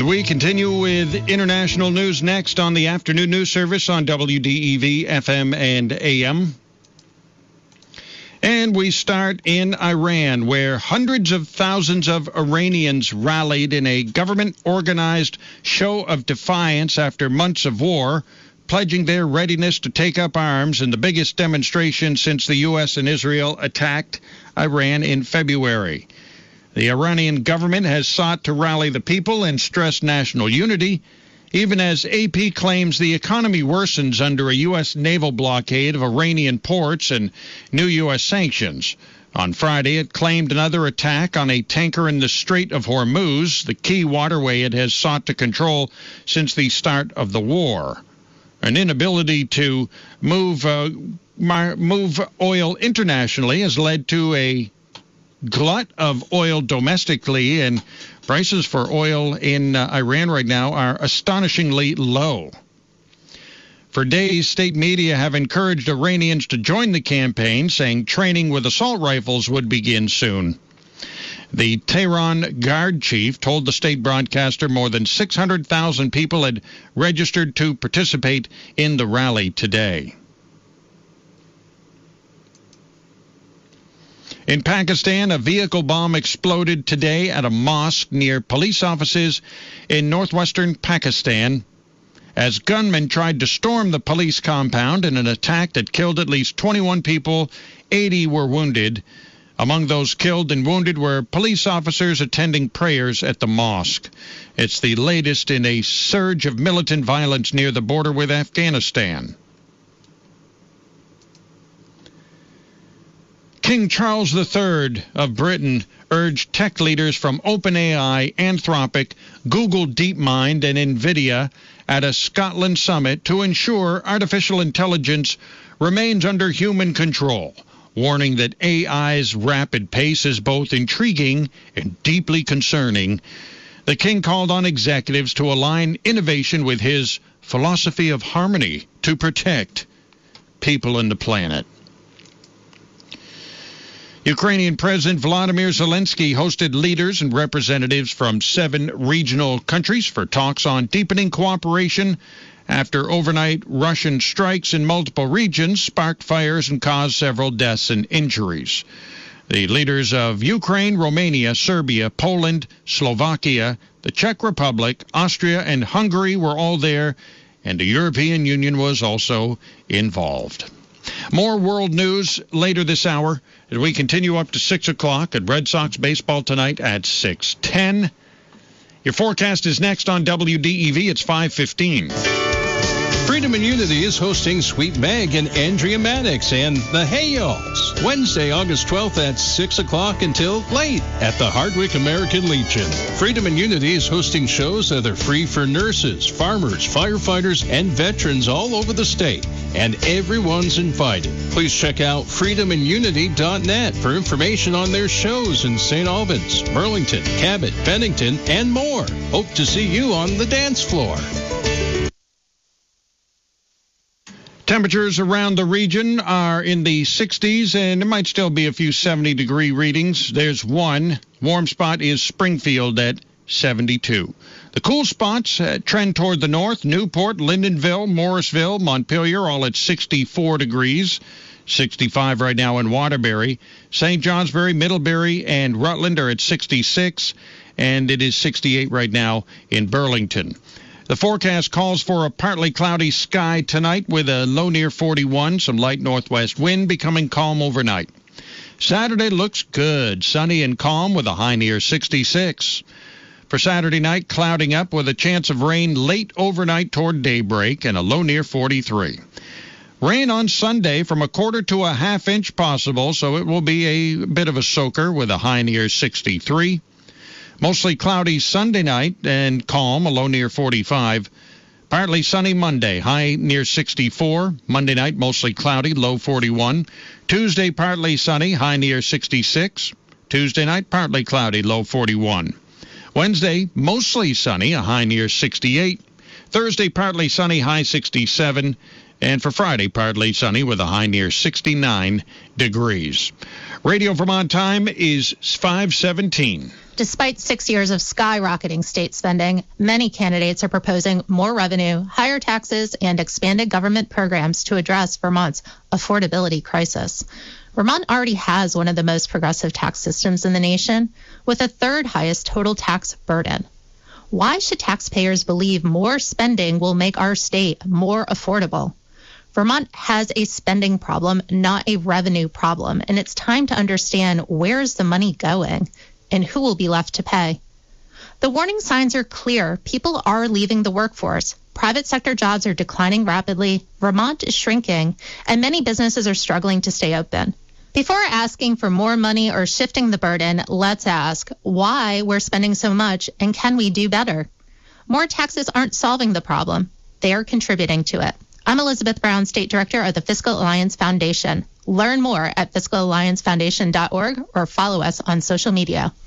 We continue with international news next on the afternoon news service on WDEV, FM, and AM. And we start in Iran, where hundreds of thousands of Iranians rallied in a government-organized show of defiance after months of war, pledging their readiness to take up arms in the biggest demonstration since the U.S. and Israel attacked Iran in February. The Iranian government has sought to rally the people and stress national unity, even as AP claims the economy worsens under a U.S. naval blockade of Iranian ports and new U.S. sanctions. On Friday, it claimed another attack on a tanker in the Strait of Hormuz, the key waterway it has sought to control since the start of the war. An inability to move oil internationally has led to a glut of oil domestically, and prices for oil in Iran right now are astonishingly low. For days, state media have encouraged Iranians to join the campaign, saying training with assault rifles would begin soon. The Tehran Guard chief told the state broadcaster more than 600,000 people had registered to participate in the rally today. In Pakistan, a vehicle bomb exploded today at a mosque near police offices in northwestern Pakistan as gunmen tried to storm the police compound in an attack that killed at least 21 people. 80 were wounded. Among those killed and wounded were police officers attending prayers at the mosque. It's the latest in a surge of militant violence near the border with Afghanistan. King Charles III of Britain urged tech leaders from OpenAI, Anthropic, Google DeepMind, and NVIDIA at a Scotland summit to ensure artificial intelligence remains under human control, warning that AI's rapid pace is both intriguing and deeply concerning. The king called on executives to align innovation with his philosophy of harmony to protect people and the planet. Ukrainian President Volodymyr Zelensky hosted leaders and representatives from 7 regional countries for talks on deepening cooperation after overnight Russian strikes in multiple regions sparked fires and caused several deaths and injuries. The leaders of Ukraine, Romania, Serbia, Poland, Slovakia, the Czech Republic, Austria, and Hungary were all there, and the European Union was also involved. More world news later this hour as we continue up to 6 o'clock at Red Sox baseball tonight at 6:10. Your forecast is next on WDEV. It's 5:15. Freedom and Unity is hosting Sweet Meg and Andrea Maddox and the Hayals Wednesday, August 12th at 6 o'clock until late at the Hardwick American Legion. Freedom and Unity is hosting shows that are free for nurses, farmers, firefighters, and veterans all over the state, and everyone's invited. Please check out freedomandunity.net for information on their shows in St. Albans, Burlington, Cabot, Bennington, and more. Hope to see you on the dance floor. Temperatures around the region are in the 60s, and there might still be a few 70-degree readings. There's one. Warm spot is Springfield at 72. The cool spots trend toward the north. Newport, Lyndonville, Morrisville, Montpelier, all at 64 degrees. 65 right now in Waterbury. St. Johnsbury, Middlebury, and Rutland are at 66, and it is 68 right now in Burlington. The forecast calls for a partly cloudy sky tonight with a low near 41, some light northwest wind becoming calm overnight. Saturday looks good, sunny and calm with a high near 66. For Saturday night, clouding up with a chance of rain late overnight toward daybreak and a low near 43. Rain on Sunday from a quarter to a half inch possible, so it will be a bit of a soaker with a high near 63. Mostly cloudy Sunday night and calm, a low near 45. Partly sunny Monday, high near 64. Monday night, mostly cloudy, low 41. Tuesday, partly sunny, high near 66. Tuesday night, partly cloudy, low 41. Wednesday, mostly sunny, a high near 68. Thursday, partly sunny, high 67. And for Friday, partly sunny with a high near 69 degrees. Radio Vermont time is 5:17. Despite 6 years of skyrocketing state spending, many candidates are proposing more revenue, higher taxes, and expanded government programs to address Vermont's affordability crisis. Vermont already has one of the most progressive tax systems in the nation, with the third highest total tax burden. Why should taxpayers believe more spending will make our state more affordable? Vermont has a spending problem, not a revenue problem, and it's time to understand where is the money going and who will be left to pay. The warning signs are clear. People are leaving the workforce. Private sector jobs are declining rapidly. Vermont is shrinking, and many businesses are struggling to stay open. Before asking for more money or shifting the burden, let's ask why we're spending so much and can we do better? More taxes aren't solving the problem. They are contributing to it. I'm Elizabeth Brown, State Director of the Fiscal Alliance Foundation. Learn more at fiscalalliancefoundation.org or follow us on social media.